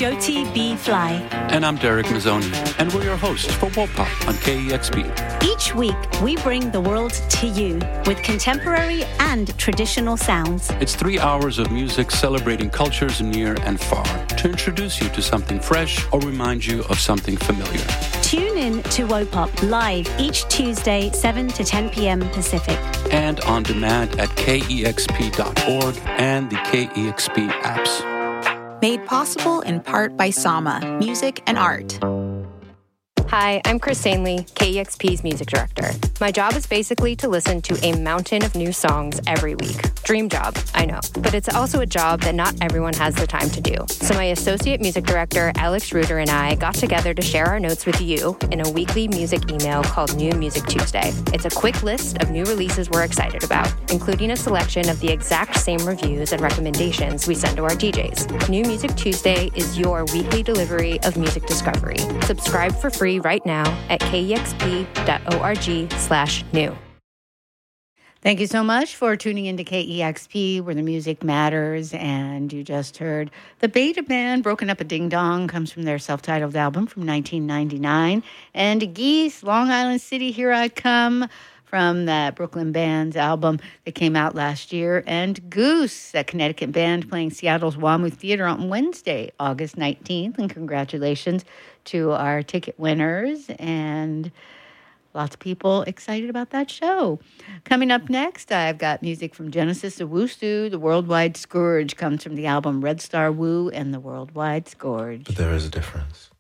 Jyoti B. Fly. And I'm Derek Mazzoni, and we're your hosts for Wopop on KEXP. Each week, we bring the world to you with contemporary and traditional sounds. It's 3 hours of music celebrating cultures near and far to introduce you to something fresh or remind you of something familiar. Tune in to Wopop live each Tuesday, 7 to 10 p.m. Pacific. And on demand at KEXP.org and the KEXP apps. Made possible in part by Sama, Music and Art. Hi, I'm Chris Sainley, KEXP's music director. My job is basically to listen to a mountain of new songs every week. Dream job, I know. But it's also a job that not everyone has the time to do. So my associate music director, Alex Reuter, and I got together to share our notes with you in a weekly music email called New Music Tuesday. It's a quick list of new releases we're excited about, including a selection of the exact same reviews and recommendations we send to our DJs. New Music Tuesday is your weekly delivery of music discovery. Subscribe for free right now at kexp.org/new. Thank you so much for tuning into KEXP, where the music matters. And you just heard the Beta Band, Broken Up a Ding Dong, comes from their self-titled album from 1999. And Geese, Long Island City, Here I Come, from that Brooklyn Band's album that came out last year. And Goose, a Connecticut band playing Seattle's WAMU Theater on Wednesday, August 19th. And congratulations to our ticket winners. And lots of people excited about that show. Coming up next, I've got music from Genesis Owusu. The Worldwide Scourge comes from the album Red Star Woo and the Worldwide Scourge. But there is a difference.